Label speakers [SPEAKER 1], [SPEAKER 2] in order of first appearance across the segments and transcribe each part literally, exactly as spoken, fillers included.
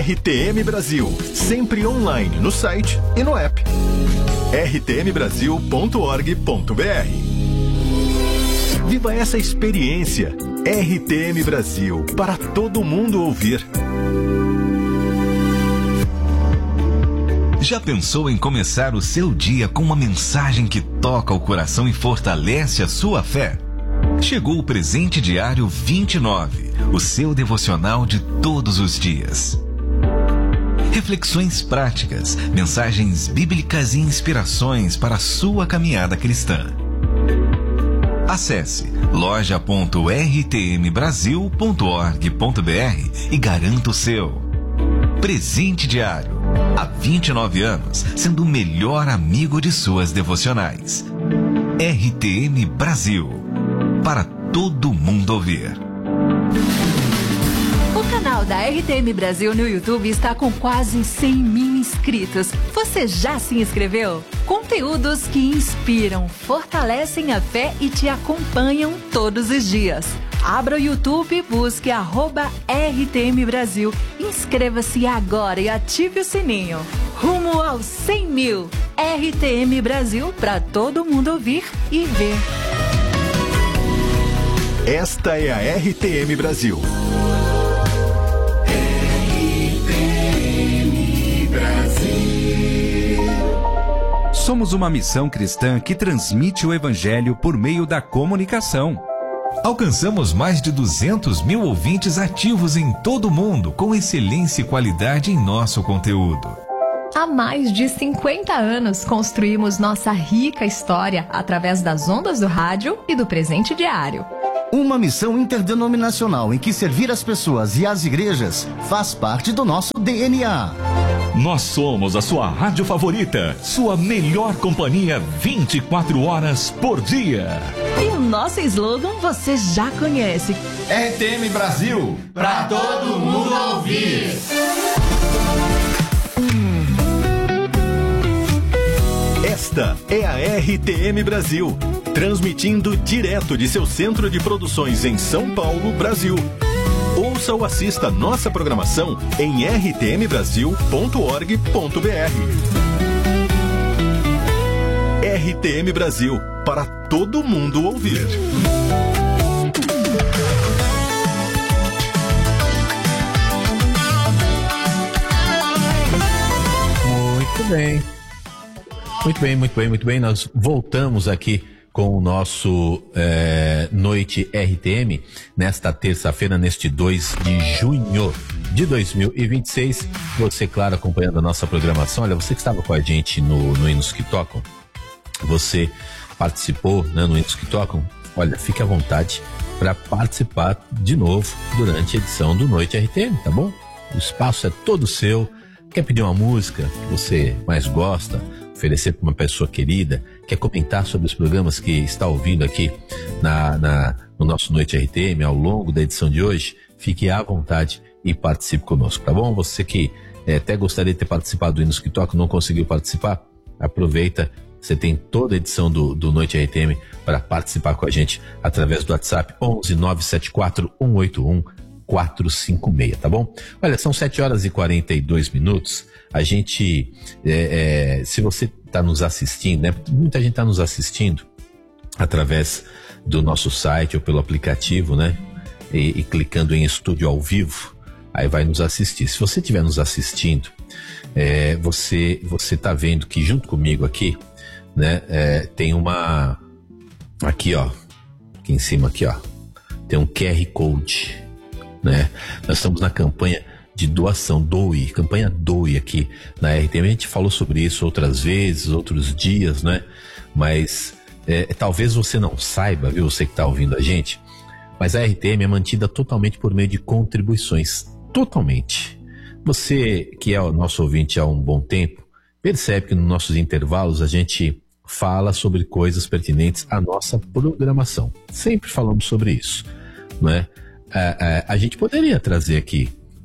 [SPEAKER 1] R T M Brasil, sempre online no site e no app. r t m brasil ponto org ponto b r. Viva essa experiência. R T M Brasil, para todo mundo ouvir.
[SPEAKER 2] Já pensou em começar o seu dia com uma mensagem que toca o coração e fortalece a sua fé? Chegou o Presente Diário vinte e nove, o seu devocional de todos os dias. Reflexões práticas, mensagens bíblicas e inspirações para a sua caminhada cristã. Acesse loja ponto r t m brasil ponto org ponto b r e garanta o seu. Presente Diário, há vinte e nove anos, sendo o melhor amigo de suas devocionais. R T M Brasil, para todo mundo ouvir.
[SPEAKER 3] O canal da R T M Brasil no YouTube está com quase cem mil inscritos. Você já se inscreveu? Conteúdos que inspiram, fortalecem a fé e te acompanham todos os dias. Abra o YouTube e busque arroba R T M Brasil. Inscreva-se agora e ative o sininho. Rumo aos cem mil. R T M Brasil, para todo mundo ouvir e ver.
[SPEAKER 1] Esta é a R T M Brasil.
[SPEAKER 4] Somos uma missão cristã que transmite o Evangelho por meio da comunicação.
[SPEAKER 2] Alcançamos mais de duzentos mil ouvintes ativos em todo o mundo, com excelência e qualidade em nosso conteúdo.
[SPEAKER 5] Há mais de cinquenta anos construímos nossa rica história através das ondas do rádio e do Presente Diário.
[SPEAKER 6] Uma missão interdenominacional em que servir as pessoas e as igrejas faz parte do nosso D N A.
[SPEAKER 7] Nós somos a sua rádio favorita, sua melhor companhia vinte e quatro horas por dia.
[SPEAKER 3] E o nosso slogan você já conhece.
[SPEAKER 8] R T M Brasil, pra todo mundo ouvir.
[SPEAKER 1] Esta é a R T M Brasil, transmitindo direto de seu centro de produções em São Paulo, Brasil. Ouça ou assista nossa programação em r t m brasil ponto org ponto b r. R T M Brasil, para todo mundo ouvir.
[SPEAKER 9] Muito bem. Muito bem, muito bem, muito bem. Nós voltamos aqui com o nosso é, Noite R T M, nesta terça-feira, neste dois de junho de dois mil e vinte e seis. Você, claro, acompanhando a nossa programação. Olha, você que estava com a gente no, no Hinos que Tocam, você participou, né, no Hinos que Tocam, olha, fique à vontade para participar de novo durante a edição do Noite R T M, tá bom? O espaço é todo seu. Quer pedir uma música que você mais gosta, oferecer para uma pessoa querida, quer comentar sobre os programas que está ouvindo aqui na, na, no nosso Noite R T M ao longo da edição de hoje, fique à vontade e participe conosco, tá bom? Você que é, até gostaria de ter participado do Hinos que Tocam, não conseguiu participar, aproveita, você tem toda a edição do, do Noite R T M para participar com a gente através do WhatsApp onze nove sete quatro um oito um quatro cinco seis, tá bom? Olha, são sete horas e quarenta e dois minutos. A gente, é, é, se você está nos assistindo, né? Muita gente está nos assistindo através do nosso site ou pelo aplicativo, né? E, e clicando em Estúdio ao Vivo, aí vai nos assistir. Se você estiver nos assistindo, é, você você está vendo que junto comigo aqui, né? É, tem uma, aqui ó, aqui em cima aqui ó, tem um Q R Code, né? Nós estamos na campanha de doação, doe, campanha doe aqui na R T M. A gente falou sobre isso outras vezes, outros dias, né? Mas é, talvez você não saiba, viu, você que está ouvindo a gente, mas a R T M é mantida totalmente por meio de contribuições, totalmente. Você que é o nosso ouvinte há um bom tempo, percebe que nos nossos intervalos a gente fala sobre coisas pertinentes à nossa programação. Sempre falamos sobre isso, né? A, a, a gente poderia trazer aqui,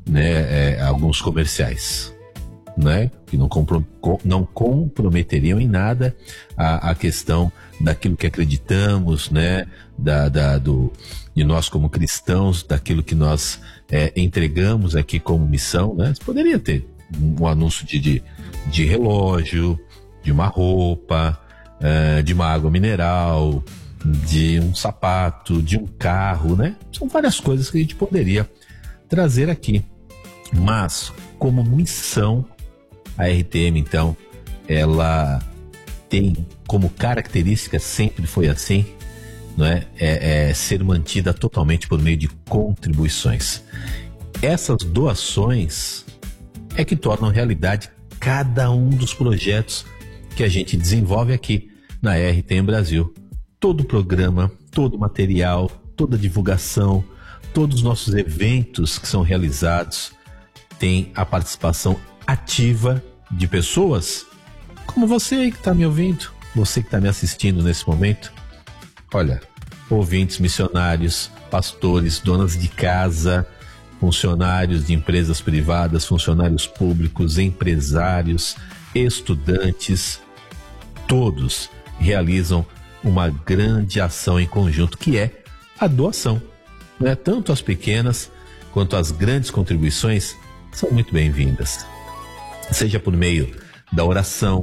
[SPEAKER 9] né, é, alguns comerciais, né, que não, comprom- não comprometeriam em nada a, a questão daquilo que acreditamos, né, da, da, do, de nós como cristãos, daquilo que nós é, entregamos aqui como missão, né? Você poderia ter um, um anúncio de, de, de relógio, de uma roupa, é, de uma água mineral, de um sapato, de um carro, né? São várias coisas que a gente poderia trazer aqui. Mas, como missão, a R T M, então, ela tem como característica, sempre foi assim, não é? É, é ser mantida totalmente por meio de contribuições. Essas doações é que tornam realidade cada um dos projetos que a gente desenvolve aqui na R T M Brasil. Todo o programa, todo o material, toda a divulgação, todos os nossos eventos que são realizados tem a participação ativa de pessoas como você aí que está me ouvindo, você que está me assistindo nesse momento. Olha, ouvintes, missionários, pastores, donas de casa, funcionários de empresas privadas, funcionários públicos, empresários, estudantes, todos realizam uma grande ação em conjunto, que é a doação, né? Tanto as pequenas quanto as grandes contribuições são muito bem-vindas, seja por meio da oração,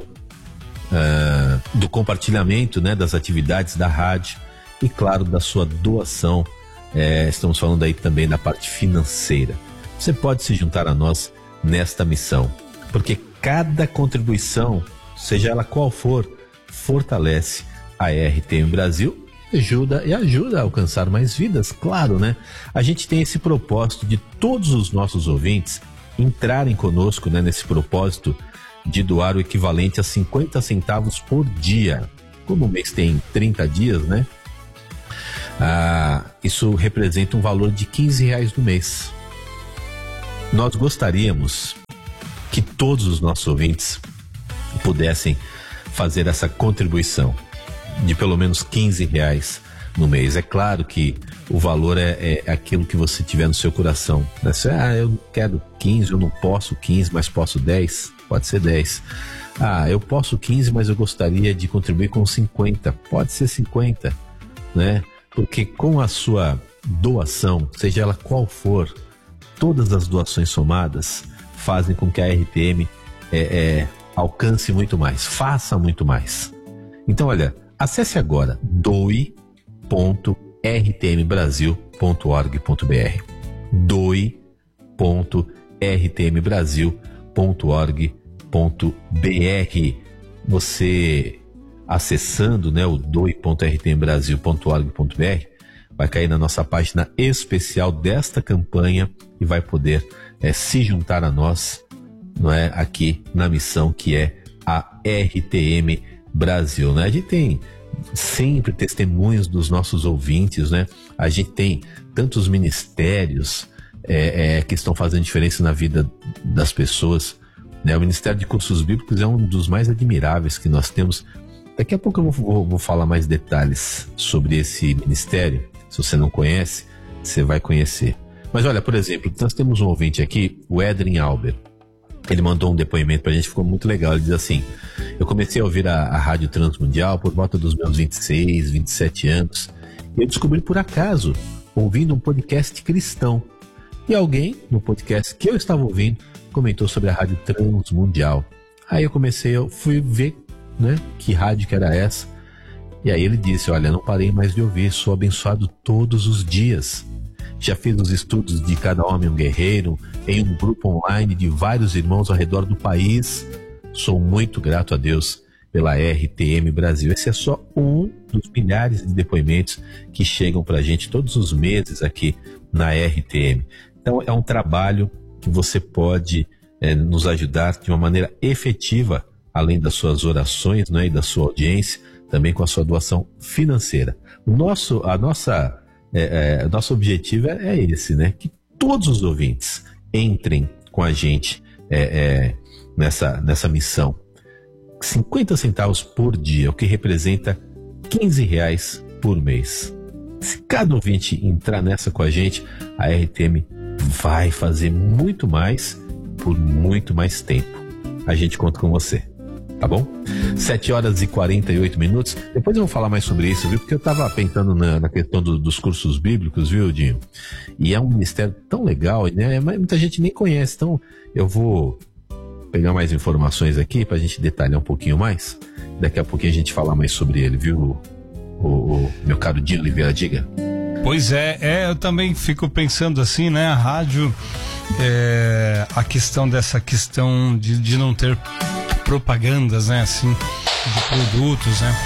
[SPEAKER 9] uh, do compartilhamento, né, das atividades da rádio e, claro, da sua doação. É, estamos falando aí também da parte financeira. Você pode se juntar a nós nesta missão, porque cada contribuição, seja ela qual for, fortalece a R T M Brasil, ajuda e ajuda a alcançar mais vidas, claro, né? A gente tem esse propósito de todos os nossos ouvintes entrarem conosco, né, nesse propósito de doar o equivalente a cinquenta centavos por dia. Como o mês tem trinta dias, né? Ah, isso representa um valor de quinze reais no mês. Nós gostaríamos que todos os nossos ouvintes pudessem fazer essa contribuição de pelo menos quinze reais no mês. É claro que o valor é, é aquilo que você tiver no seu coração, né? Você, ah, eu quero quinze, eu não posso quinze, mas posso dez, pode ser dez. Ah, eu posso quinze, mas eu gostaria de contribuir com cinquenta, pode ser cinquenta, né? Porque com a sua doação, seja ela qual for, todas as doações somadas fazem com que a R T M é, é, alcance muito mais, faça muito mais. Então, olha, acesse agora doe ponto r t m brasil ponto org ponto b r, doe ponto r t m brasil ponto org ponto b r. Você acessando, né, o doe ponto r t m brasil ponto org ponto b r, vai cair na nossa página especial desta campanha e vai poder é, se juntar a nós, não é, aqui na missão que é a R T M Brasil, né? A gente tem sempre testemunhos dos nossos ouvintes, né? A gente tem tantos ministérios é, é, que estão fazendo diferença na vida das pessoas, né? O Ministério de Cursos Bíblicos é um dos mais admiráveis que nós temos. Daqui a pouco eu vou, vou, vou falar mais detalhes sobre esse ministério. Se você não conhece, você vai conhecer. Mas olha, por exemplo, nós temos um ouvinte aqui, o Edrin Albert. Ele mandou um depoimento pra gente, ficou muito legal. Ele diz assim: eu comecei a ouvir a, a Rádio Transmundial por volta dos meus vinte e seis, vinte e sete anos. E eu descobri por acaso, ouvindo um podcast cristão. E alguém, no podcast que eu estava ouvindo, comentou sobre a Rádio Transmundial. Aí eu comecei, eu fui ver, né, que rádio que era essa. E aí ele disse: olha, não parei mais de ouvir, sou abençoado todos os dias. Já fiz os estudos de Cada Homem um Guerreiro em um grupo online de vários irmãos ao redor do país. Sou muito grato a Deus pela R T M Brasil. Esse é só um dos milhares de depoimentos que chegam pra gente todos os meses aqui na R T M. Então é um trabalho que você pode é, nos ajudar de uma maneira efetiva, além das suas orações, né, e da sua audiência, também com a sua doação financeira. O nosso, a nossa, é, é, nosso objetivo é, é esse, né? Que todos os ouvintes entrem com a gente é, é, nessa, nessa missão. cinquenta centavos por dia, o que representa quinze reais por mês. Se cada ouvinte entrar nessa com a gente, a R T M vai fazer muito mais por muito mais tempo. A gente conta com você. tá bom? sete horas e quarenta e oito minutos. Depois eu vou falar mais sobre isso, viu? Porque eu tava pensando na, na questão do, dos cursos bíblicos, viu, Dinho? E é um ministério tão legal, né? Mas muita gente nem conhece, então eu vou pegar mais informações aqui pra gente detalhar um pouquinho mais. Daqui a pouquinho a gente falar mais sobre ele, viu, o, o meu caro Dinho Oliveira, diga.
[SPEAKER 10] Pois é, é, eu também fico pensando assim, né, a rádio, é, a questão dessa questão de, de não ter propagandas, né, assim, de produtos, né,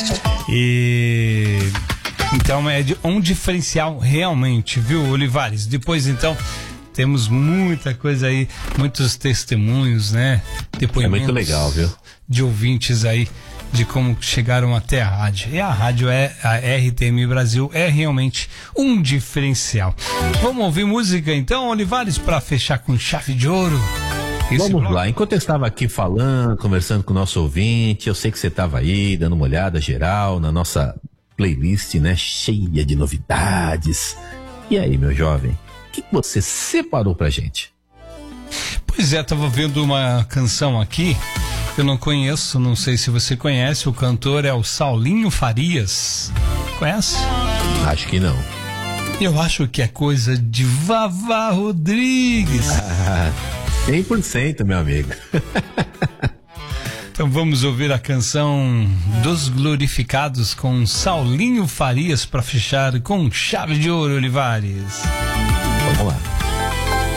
[SPEAKER 10] e então é de, um diferencial realmente, viu, Olivares? Depois então temos muita coisa aí, muitos testemunhos, né, depoimentos.
[SPEAKER 9] É muito legal, viu?
[SPEAKER 10] De ouvintes aí, de como chegaram até a rádio. E a rádio é a R T M Brasil, é realmente um diferencial. Vamos ouvir música então, Olivares, para fechar com chave de ouro? Esse
[SPEAKER 9] Vamos
[SPEAKER 10] bloco?
[SPEAKER 9] lá, enquanto eu estava aqui falando, conversando com o nosso ouvinte, eu sei que você estava aí dando uma olhada geral na nossa playlist, né, cheia de novidades. E aí, meu jovem, o que você separou pra gente?
[SPEAKER 10] Pois é, tava vendo uma canção aqui, eu não conheço, não sei se você conhece, o cantor é o Saulinho Farias. Conhece?
[SPEAKER 9] Acho que não.
[SPEAKER 10] Eu acho que é coisa de Vavá Rodrigues.
[SPEAKER 9] Ah, cem por cento, meu amigo.
[SPEAKER 10] Então vamos ouvir a canção dos Glorificados com Saulinho Farias para fechar com chave de ouro, Olivares.
[SPEAKER 9] Vamos lá.